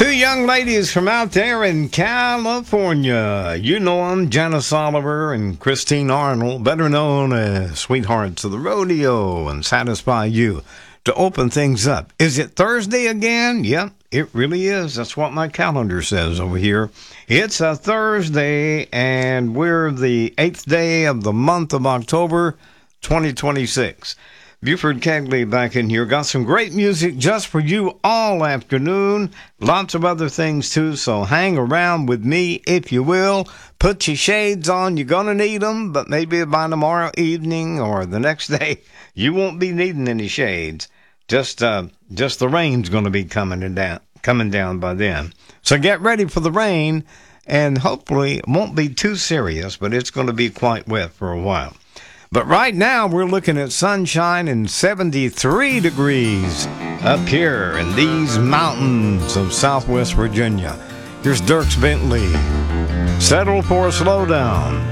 Two young ladies from out there in California. You know them, Janice Oliver and Christine Arnold, better known as Sweethearts of the Rodeo and Satisfy You. To open things up, is it Thursday again? Yep, it really is. That's what my calendar says over here. It's a Thursday, and we're the 8th day of the month of October, 2026. Buford Kegley back in here. Got some great music just for you all afternoon. Lots of other things too, so hang around with me if you will. Put your shades on. You're going to need them, but maybe by tomorrow evening or the next day, you won't be needing any shades. Just the rain's going to be coming down by then. So get ready for the rain, and hopefully it won't be too serious, but it's going to be quite wet for a while. But right now, we're looking at sunshine and 73 degrees up here in these mountains of Southwest Virginia. Here's Dierks Bentley. Settle for a slowdown.